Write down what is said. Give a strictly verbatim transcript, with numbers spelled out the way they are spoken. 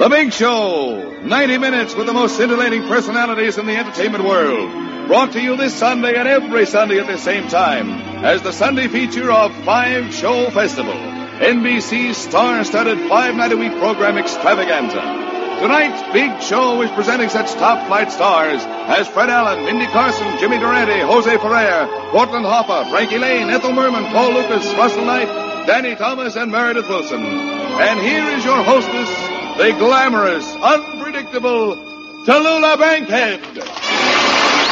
The Big Show, ninety minutes with the most scintillating personalities in the entertainment world. Brought to you this Sunday and every Sunday at the same time as the Sunday feature of Five Show Festival, N B C's star-studded five-night-a-week program extravaganza. Tonight's Big Show is presenting such top-flight stars as Fred Allen, Mindy Carson, Jimmy Durante, Jose Ferrer, Portland Hoffa, Frankie Lane, Ethel Merman, Paul Lucas, Russell Knight, Danny Thomas, and Meredith Wilson. And here is your hostess, the glamorous, unpredictable Tallulah Bankhead.